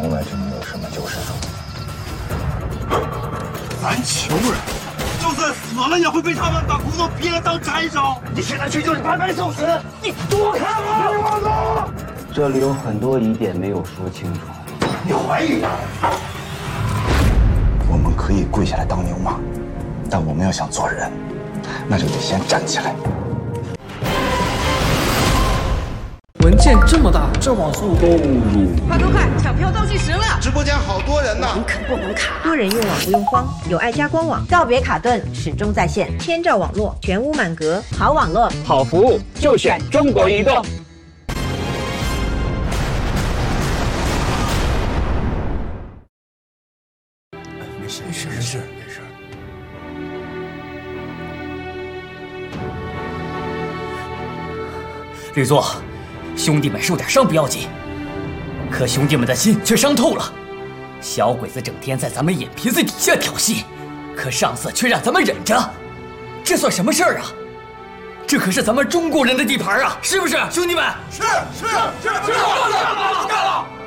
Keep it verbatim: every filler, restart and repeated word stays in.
从来就没有什么救世主。 咱穷人，就算死了也会被他们把骨头劈了当柴烧。你现在去就是白白受死，你躲开我！别往走！ 这里有很多疑点没有说清楚。 你怀疑他？ 我们可以跪下来当牛马，但我们要想做人，那就得先站起来。 文件这么大， 这网速购入， 快快快，抢票倒计时了！ 直播间好多人呢， 能啃不能卡。多人用网不用慌，有爱家官网，告别卡顿，始终在线，千兆网络，全屋满格，好网络， 好服务，就选中国移动。 没事没事没事没事。 绿座，兄弟们受点伤不要紧，可兄弟们的心却伤透了。小鬼子整天在咱们眼皮子底下挑衅，可上司却让咱们忍着，这算什么事儿啊？这可是咱们中国人的地盘啊，是不是，兄弟们？ 是是是是，干了干了！